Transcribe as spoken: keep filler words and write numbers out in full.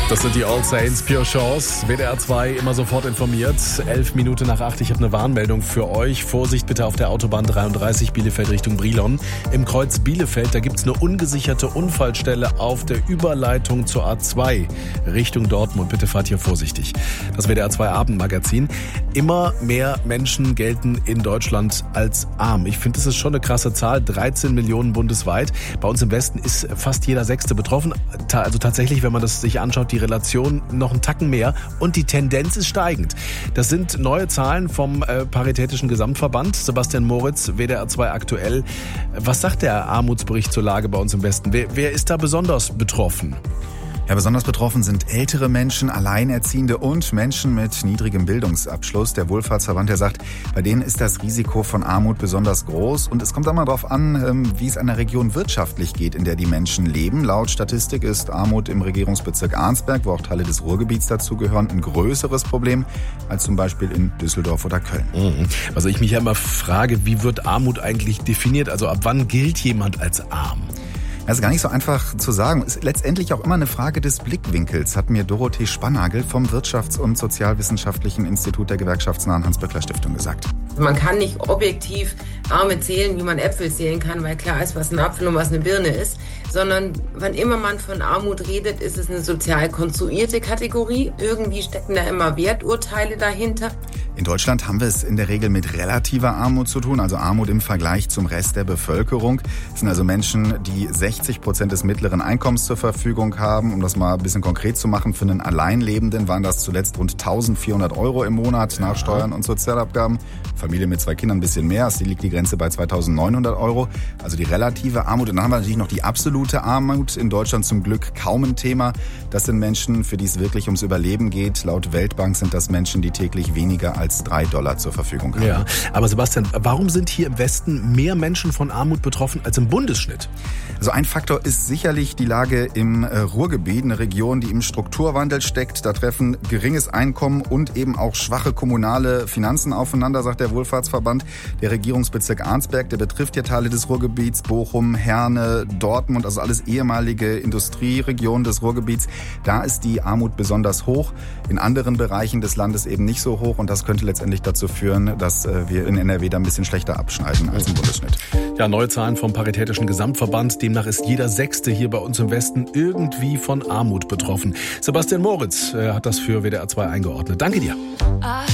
Das sind die All Saints, Pure Chance. W D R zwei immer sofort informiert. Elf Minuten nach acht. Ich habe eine Warnmeldung für euch. Vorsicht bitte auf der Autobahn dreiunddreißig Bielefeld Richtung Brilon. Im Kreuz Bielefeld, da gibt's eine ungesicherte Unfallstelle auf der Überleitung zur A zwei Richtung Dortmund. Bitte fahrt hier vorsichtig. Das W D R zwei Abendmagazin. Immer mehr Menschen gelten in Deutschland als arm. Ich finde, das ist schon eine krasse Zahl. dreizehn Millionen bundesweit. Bei uns im Westen ist fast jeder Sechste betroffen. Also tatsächlich, wenn man das sich anschaut, die Relation noch einen Tacken mehr und die Tendenz ist steigend. Das sind neue Zahlen vom äh, Paritätischen Gesamtverband. Sebastian Moritz, W D R zwei aktuell. Was sagt der Armutsbericht zur Lage bei uns im Westen? Wer, wer ist da besonders betroffen? Ja, besonders betroffen sind ältere Menschen, Alleinerziehende und Menschen mit niedrigem Bildungsabschluss. Der Wohlfahrtsverband, der sagt, bei denen ist das Risiko von Armut besonders groß. Und es kommt auch mal darauf an, wie es an der Region wirtschaftlich geht, in der die Menschen leben. Laut Statistik ist Armut im Regierungsbezirk Arnsberg, wo auch Teile des Ruhrgebiets dazugehören, ein größeres Problem als zum Beispiel in Düsseldorf oder Köln. Mhm. Also ich mich ja immer frage, wie wird Armut eigentlich definiert? Also ab wann gilt jemand als arm? Das ist gar nicht so einfach zu sagen. Ist letztendlich auch immer eine Frage des Blickwinkels, hat mir Dorothee Spannagel vom Wirtschafts- und Sozialwissenschaftlichen Institut der gewerkschaftsnahen Hans-Böckler-Stiftung gesagt. Man kann nicht objektiv Arme zählen, wie man Äpfel zählen kann, weil klar ist, was ein Apfel und was eine Birne ist, sondern wann immer man von Armut redet, ist es eine sozial konstruierte Kategorie. Irgendwie stecken da immer Werturteile dahinter. In Deutschland haben wir es in der Regel mit relativer Armut zu tun, also Armut im Vergleich zum Rest der Bevölkerung. Das sind also Menschen, die sechzig Prozent des mittleren Einkommens zur Verfügung haben. Um das mal ein bisschen konkret zu machen, für einen Alleinlebenden waren das zuletzt rund eintausendvierhundert Euro im Monat nach Steuern und Sozialabgaben. Familie mit zwei Kindern ein bisschen mehr, es liegt die Grenze bei zweitausendneunhundert Euro. Also die relative Armut. Und dann haben wir natürlich noch die absolute Armut. In Deutschland zum Glück kaum ein Thema. Das sind Menschen, für die es wirklich ums Überleben geht. Laut Weltbank sind das Menschen, die täglich weniger als drei Dollar zur Verfügung haben. Ja, aber Sebastian, warum sind hier im Westen mehr Menschen von Armut betroffen als im Bundesschnitt? Also ein Faktor ist sicherlich die Lage im Ruhrgebiet, eine Region, die im Strukturwandel steckt. Da treffen geringes Einkommen und eben auch schwache kommunale Finanzen aufeinander, sagt der Wohlfahrtsverband. Der Regierungsbezirk Arnsberg, der betrifft ja Teile des Ruhrgebiets, Bochum, Herne, Dortmund, also alles ehemalige Industrieregionen des Ruhrgebiets. Da ist die Armut besonders hoch, in anderen Bereichen des Landes eben nicht so hoch. Und das könnte letztendlich dazu führen, dass wir in N R W da ein bisschen schlechter abschneiden als im Bundesschnitt. Ja, neue Zahlen vom Paritätischen Gesamtverband. Demnach ist jeder Sechste hier bei uns im Westen irgendwie von Armut betroffen. Sebastian Moritz äh, hat das für W D R zwei eingeordnet. Danke dir.